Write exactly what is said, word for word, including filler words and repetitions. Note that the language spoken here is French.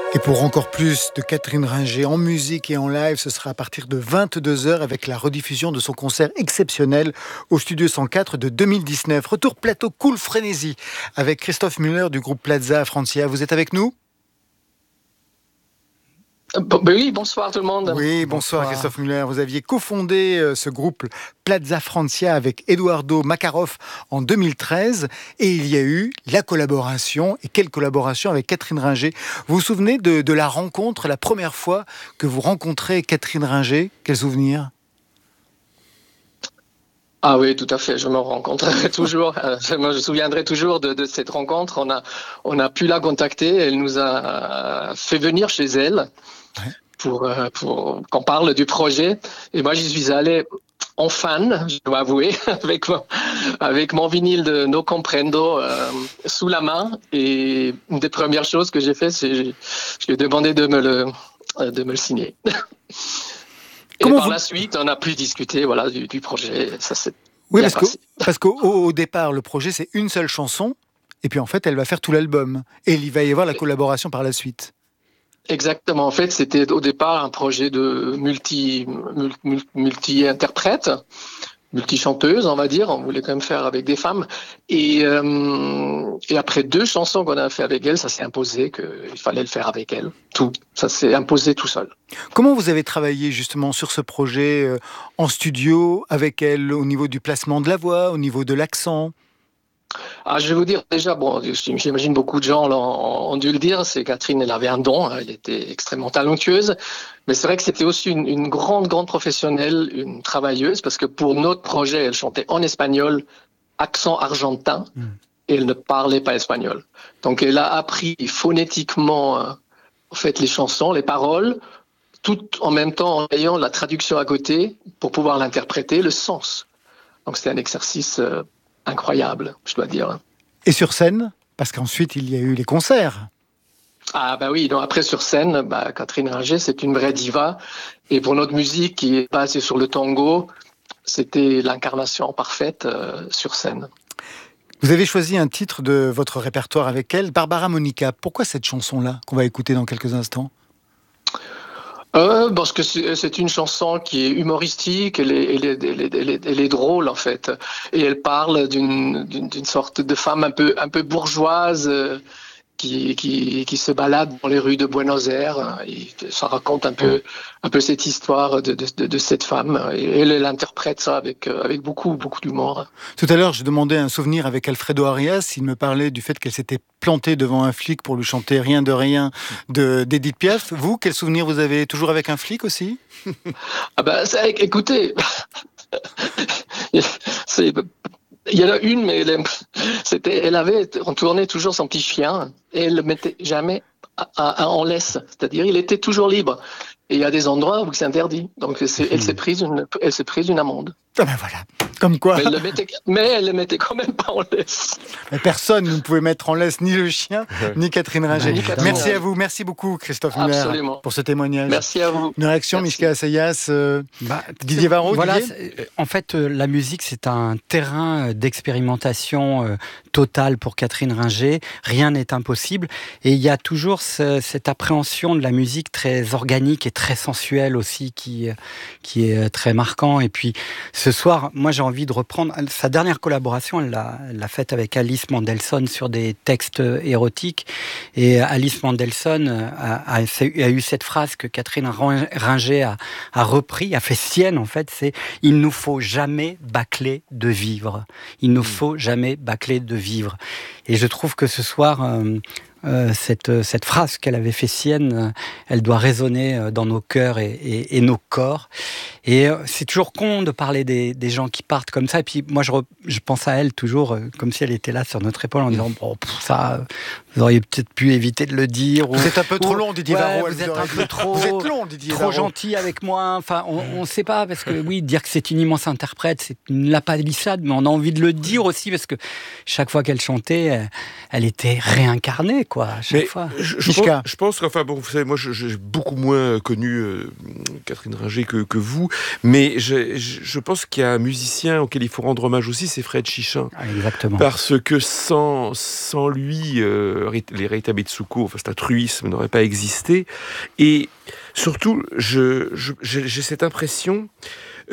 Et pour encore plus de Catherine Ringer en musique et en live, ce sera à partir de vingt-deux heures avec la rediffusion de son concert exceptionnel au Studio cent quatre de deux mille dix-neuf. Retour plateau Cool Frénésie avec Christophe Muller du groupe Plaza Francia. Vous êtes avec nous ? Bon, ben oui, bonsoir tout le monde. Oui, bonsoir, bonsoir Christophe Muller. Vous aviez cofondé euh, ce groupe Plaza Francia avec Eduardo Makarov en deux mille treize et il y a eu la collaboration, et quelle collaboration avec Catherine Ringer. Vous vous souvenez de, de la rencontre, la première fois que vous rencontrez Catherine Ringer ? Quel souvenir ? Ah oui, tout à fait, je me rencontrerai toujours. Je me souviendrai toujours de, de cette rencontre. On a, on a pu la contacter, elle nous a fait venir chez elle. Ouais. Pour, pour qu'on parle du projet. Et moi, j'y suis allé en fan, je dois avouer, avec mon, avec mon vinyle de No Comprendo euh, sous la main. Et une des premières choses que j'ai fait, c'est je, je lui ai demandé de me le, de me le signer. Et Comment par vous... la suite, on a pu discuter voilà, du, du projet. Ça, c'est oui, parce, que, parce qu'au au départ, le projet, c'est une seule chanson. Et puis, en fait, elle va faire tout l'album. Et il va y avoir la collaboration par la suite. Exactement. En fait, c'était au départ un projet de multi, multi, multi-interprète, multi-chanteuse, on va dire. On voulait quand même faire avec des femmes. Et, euh, et après deux chansons qu'on a fait avec elle, ça s'est imposé qu'il fallait le faire avec elle. Tout. Ça s'est imposé tout seul. Comment vous avez travaillé justement sur ce projet euh, en studio avec elle, au niveau du placement de la voix, au niveau de l'accent ? Ah, je vais vous dire, déjà, bon, j'imagine beaucoup de gens ont, ont dû le dire, c'est Catherine, elle avait un don, elle était extrêmement talentueuse, mais c'est vrai que c'était aussi une, une grande, grande professionnelle, une travailleuse, parce que pour notre projet, elle chantait en espagnol, accent argentin, mmh. et elle ne parlait pas espagnol. Donc, elle a appris phonétiquement, euh, en fait, les chansons, les paroles, tout en même temps en ayant la traduction à côté pour pouvoir l'interpréter, le sens. Donc, c'était un exercice... Euh, incroyable, je dois dire. Et sur scène ? Parce qu'ensuite, il y a eu les concerts. Ah bah oui, donc après sur scène, bah, Catherine Ringer, c'est une vraie diva. Et pour notre musique qui est basée sur le tango, c'était l'incarnation parfaite euh, sur scène. Vous avez choisi un titre de votre répertoire avec elle, Barbara Monica. Pourquoi cette chanson-là, qu'on va écouter dans quelques instants ? Euh, parce que c'est une chanson qui est humoristique, elle est, elle est, elle est, elle est, elle est drôle en fait, et elle parle d'une, d'une, d'une sorte de femme un peu, un peu bourgeoise euh, qui, qui, qui se balade dans les rues de Buenos Aires. Et ça raconte un peu, un peu cette histoire de, de, de cette femme, et elle, elle interprète ça avec, avec beaucoup, beaucoup d'humour. Tout à l'heure, je demandais un souvenir avec Alfredo Arias. Il me parlait du fait qu'elle s'était plantée devant un flic pour lui chanter Rien de rien de, d'Edith Piaf. Vous, quel souvenir vous avez ? Toujours avec un flic aussi ? Ah ben, ça, écoutez, c'est... Il y en a une, mais elle, c'était, elle avait, on tournait toujours son petit chien et elle le mettait jamais à, à, à, en laisse. C'est-à-dire, il était toujours libre. Et il y a des endroits où c'est interdit. Donc, c'est, elle s'est prise une, elle s'est prise une amende. Ah ben voilà. Comme quoi. Mais elle le mettait, mais elle le mettait quand même pas en laisse. Mais personne ne pouvait mettre en laisse ni le chien, ni Catherine Ringer. Ni Catherine. Merci à vous. Merci beaucoup, Christophe Muller, pour ce témoignage. Merci à vous. Une réaction, Mishka Assayas, euh, bah, Didier Varro. Voilà, Didier en fait, euh, la musique, c'est un terrain d'expérimentation euh, totale pour Catherine Ringer. Rien n'est impossible. Et il y a toujours ce, cette appréhension de la musique très organique et très sensuelle aussi qui, qui est très marquant. Et puis, ce soir, moi, j'ai envie de reprendre sa dernière collaboration. Elle l'a, elle l'a faite avec Alice Mendelssohn sur des textes érotiques. Et Alice Mendelssohn a, a, a eu cette phrase que Catherine Ringer a, a repris, a fait sienne, en fait, c'est « Il nous faut jamais bâcler de vivre. Il nous faut jamais bâcler de vivre. » Et je trouve que ce soir... Euh, Euh, cette, cette phrase qu'elle avait fait sienne, euh, elle doit résonner dans nos cœurs et, et, et nos corps. Et euh, c'est toujours con de parler des, des gens qui partent comme ça. Et puis moi, je, re, je pense à elle toujours euh, comme si elle était là sur notre épaule en disant bon, pff, ça, vous auriez peut-être pu éviter de le dire. Ou, vous êtes un peu trop ou, long, Didier ouais, Varro. Vous êtes un peu trop, vous êtes long, Didier trop Varro. gentil avec moi. Enfin, on ne sait pas parce que oui, dire que c'est une immense interprète, c'est une lapalissade, mais on a envie de le dire aussi parce que chaque fois qu'elle chantait, elle, elle était réincarnée. quoi, à chaque Mais fois. Je, je, pense, je pense qu'enfin, bon, vous savez, moi, je- j'ai beaucoup moins connu euh, Catherine Ringer que, que vous, mais je, je, je pense qu'il y a un musicien auquel il faut rendre hommage aussi, c'est Fred Chichin. Ah, exactement. Parce que sans, sans lui, euh, les Reita Betsuko, enfin, c'est un truisme, n'aurait pas existé. Et surtout, je, je, j'ai, j'ai cette impression